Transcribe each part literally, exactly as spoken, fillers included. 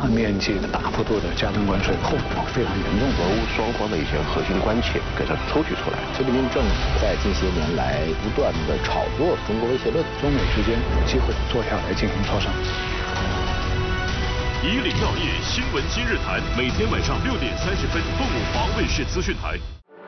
大面积的、大幅度的加征关税，后果非常严重。 俄乌双方的一些核心关切给它抽取出来。 菲律宾政府在近些年来不断的炒作中国威胁论， 中美之间有机会坐下来进行磋商。 以岭药业新闻今日谈，每天晚上六点三十分，凤凰卫视资讯台。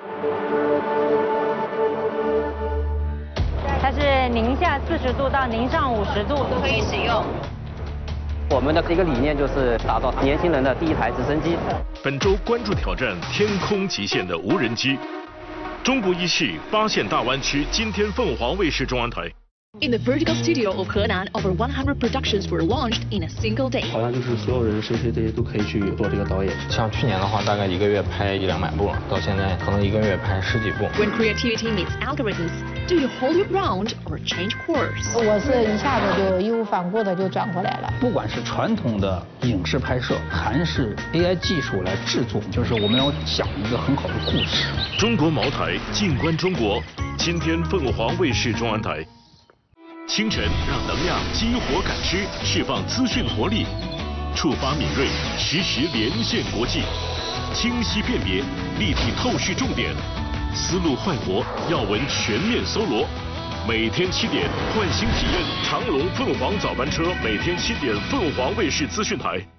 它是宁下四十度到宁上五十度都可以使用。 我们的一个理念就是打造年轻人的第一台直升机。 本周关注挑战天空极限的无人机。中国一系发现大湾区，今天凤凰卫视中央台。 In the vertical studio of Henan, over one hundred productions were launched in a single day. 好像就是所有人谁谁谁都可以去做这个导演。 像去年的话，大概一个月拍一两百部，到现在可能一个月拍十几部。 When creativity meets algorithms, do you hold your ground or change course? 我是一下子就义无反顾的就转过来了。 不管是传统的影视拍摄，还是 A I 技术来制作，就是我们要讲一个很好的故事。 中国茅台，静观中国。今天凤凰卫视中央台。清晨让能量激活感知，释放资讯活力，触发敏锐，实时连线国际，清晰辨别，立体透视重点，思路快活，要闻全面搜罗。每天七点，唤醒体验长龙凤凰早班车，每天七点，凤凰卫视资讯台。